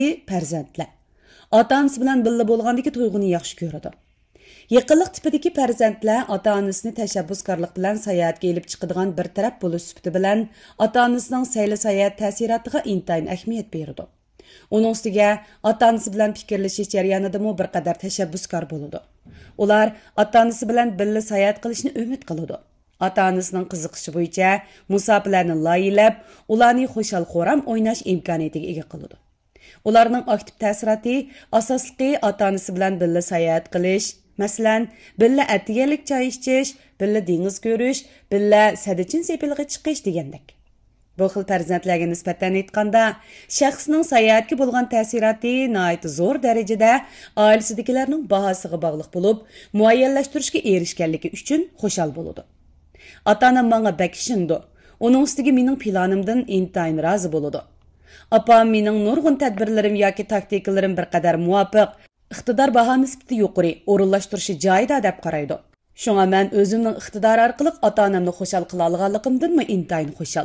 Farzandlar ota-onasi bilan birga bo'lgandagi tuyg'uni yaxshi ko'radi. Yaqinlik tipidagi farzandlar ota-onasini tashabbuskorlik bilan sayohatga elib chiqadigan bir taraf bo'lish sifati bilan ota-onasining sayli sayohat ta'sirotiga intayin ahamiyat beradi. Uning ustiga ota-onasi bilan fikrlashish jarayonidami bir qadar tashabbuskor bo'ladi. Ular ota-onasi bilan birga sayohat qilishni umid qiladi. Ota-onasining qiziqishi bo'yicha musofirlarni loyilab, ularni xo'shal-xo'ram o'ynash imkoniyatiga ega qiladi. Ularning aktiv ta'siroti asosligi ota-onasi bilan birga sayohat qilish, masalan, birga atiyalik choy ichish, birga dengiz ko'rish, birga sadichin sepilg'i chiqish degandek. Bu xil farzandlarga nisbatan aytganda, shaxsning sayohatga bo'lgan ta'siroti nihoyat zo'r darajada oilasidagilarning bahosiga bog'liq bo'lib, muayyanlashtirishga erishganligi uchun xushal bo'ladi. Ota-onam menga bak ishindi. Uning ustiga mening planimdan intayin rozi bo'ladi. Apam mening nurg'un tadbirlarim yoki taktikalarim bir qadar muvofiq, iqtidor baho nisbati yuqori o'rinlashtirishi joyida deb qaraydi. Shunga men o'zimning iqtidor orqali ota-onamni xushal qila olganligimdanmi intayin xushal.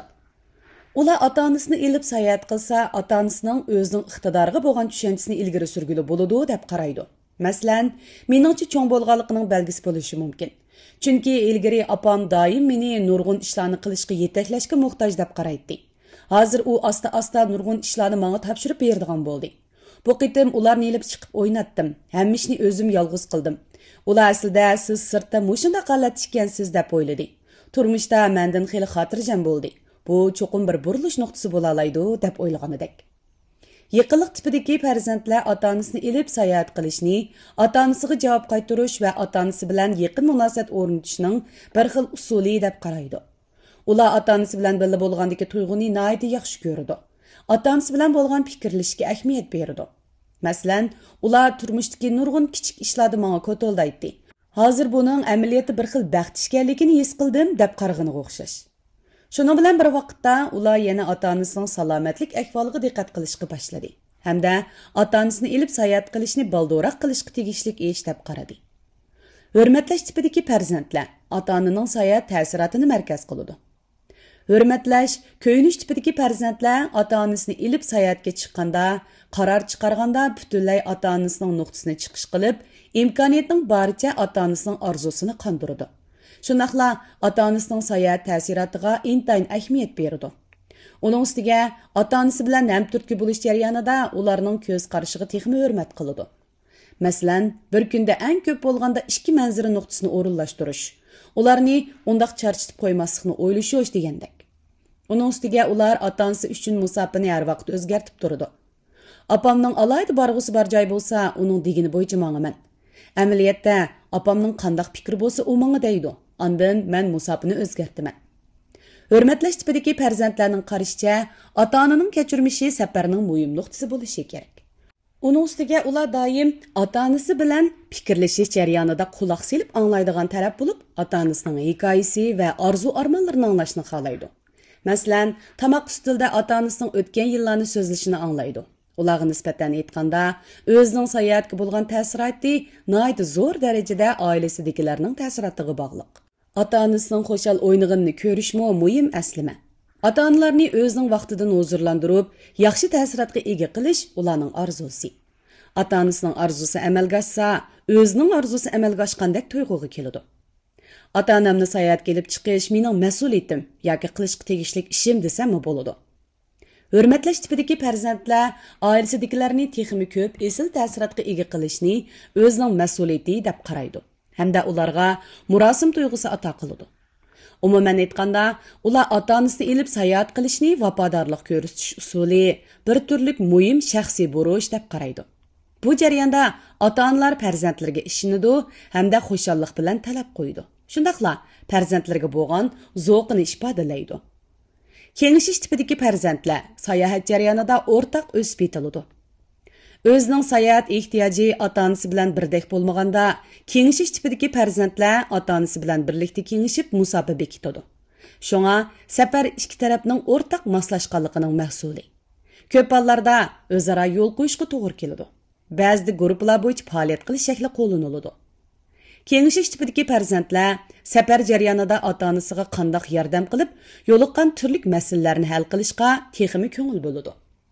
Ular ota-onasini elib sayohat qilsa, ota-onasining o'zining iqtidoriga bo'lgan tushanchisini ilgari surgili bo'ladi deb qaraydi. Masalan, meningcha cho'ng bo'lganligining belgisi bo'lishi mumkin. Chunki ilgari opam doim meni nurg'un ishlarni qilishga yetaklashga muhtoj deb qaraydi. Hozir u asta-asta nurg'un ishlarni menga topshirib beradigan bo'ldi. Bu qitim ularni elib chiqib o'ynatdim. Hamma ishni o'zim yolg'iz qildim. Ular aslida siz sirtda mushunda qalat ekansiz deb o'yladi. Turmushda mendan xili xotirjam bo'ldi. Bu cho'qim bir burilish nuqtasi bo'la oladi deb o'ylagan edik. Yaqinlik tipidagi farzandlar ota-onasini elib sayohat qilishni, ota-onasiga javob qaytarish va ota-onasi bilan yaqin munosabat o'rnatishning bir xil usuli deb qaraydi. Ular ota-onasi bilan birga bo'lgandagi tuyg'uni nihoyat yaxshi ko'radi. Ota-onasi bilan bo'lgan fikrlashga ahamiyat beradi. Masalan, ular turmushdagi nurg'un kichik ishlarni menga ko'toldaydi. Hozir buning amaliyoti bir xil baxt ekanligini his qildim deb qarag'iniga o'xshash. Shuning bilan bir vaqtda ular yana ota-onasining salomatlik ahvoliga diqqat qilishga boshladi. Hamda ota-onasini elib sayohat qilishni baldo'roq qilishga tegishli ish deb qaradi. Hurmatlash tipidagi farzandlar ota-onaning sayohat ta'sirotini markaz qiladi. Hurmatlash, ko'yinish tipidagi farzandlar ota-onasini elib sayohatga chiqqanda, qaror chiqarganda butunlay ota-onasining nuqtasini chiqish qilib, imkoniyatning boricha ota-onasining orzusini qondiradi. Shundaqla ota-onasining sayohat ta'sirotiga intayin ahamiyat beradi. Uning ustiga ota-onasi bilan hamturtki bo'lish jarayonida ularning ko'z qarashiga texmi hurmat qiladi. Masalan, bir kunda eng ko'p bo'lganda 2 manzara nuqtasini o'rinlashtirish, ularni undaq charchitib qo'ymaslikni o'ylashish degandek. Uning ustiga ular ota-onasi uchun musofirni har vaqt o'zgartib turadi. Opamning alayda borg'usi bor joy bo'lsa, uning degini bo'yicha mengaman. Amaliyotda opamning qandaq fikri bo'lsa, u menga deydi. Ondan men musofirni o'zgartiraman. Hurmatlash tipidagi farzandlarning qarashicha, ota-onaning kechirmishi safarning muhim nuqtasi bo'lishi kerak. Uning ustiga ular doim ota-onasi bilan fikrlashish jarayonida quloq selib anglaydigan taraf bo'lib, ota-onasining hikoyasi va orzu-armonlarini anglashni xohlaydi. Masalan, tamoq ustida ota-onasining o'tgan yillarni so'zlashini anglaydi. Ularga nisbatan aytganda, o'zining sayohatga bo'lgan ta'siroti nihoyat zo'r darajada oilasidagilarning ta'sirotiga bog'liq. Ota-onasining xo'shal o'ynaganini ko'rishmi muhim aslima. Ota-onalarni o'zining vaqtidan huzurlantirib, yaxshi ta'sirotga ega qilish ularning orzusi. Ota-onasining orzusi amalga oshsa, o'zining orzusi amalga oshgandek tuyg'uga keladi. Ota-onamni sayohatga olib chiqish mening mas'uliyatim yoki qilishga tegishli ishim desam bo'ladi. Hurmatlash tipidagi farzandlar oilasidagilarni texmi ko'p esil ta'sirotga ega qilishni o'zining mas'uliyati deb qaraydi. Hamda ularga murosim tuyg'usi ato qiladi. Umuman aytganda, ular ota-onasini elib sayohat qilishni vafodorlik ko'rsatish usuli, bir turlik muhim shaxsiy burch deb qaraydi. Bu jarayonda ota-onalar farzandlarga ishonadi hamda xushallik bilan talab qo'ydi. Shundaqla farzandlarga bo'lgan zavqini ifodalaydi. Kengishish tipidagi farzandlar sayohat jarayonida o'rtaq o'sib yetiladi. O'zining sayohat ehtiyoji ota-onasi bilan birdek bo'lmaganda, kengishish tipidagi farzandlar ota-onasi bilan birlikda kengishib musofa bekitadi. Shunga safar ikki tarafning o'rtaq moslashganligining mahsuli. Ko'p hollarda o'zaro yo'l qo'yishga to'g'ri keladi. Ba'zida guruhlar bo'yicha faoliyat qilish shakli qo'llaniladi. Kengishish tipidagi farzandlar safar jarayonida ota-onasiga qandoq yordam qilib, yo'liqqan turli masalalarni hal qilishga texmi ko'ngil bo'ladi.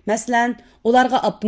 Мәсәлән, ularga